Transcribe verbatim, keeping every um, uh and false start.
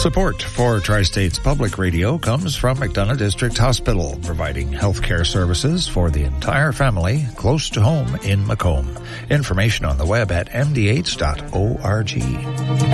Support for Tri-States Public Radio comes from McDonough District Hospital, providing healthcare services for the entire family close to home in Macomb. Information on the web at m d h dot org.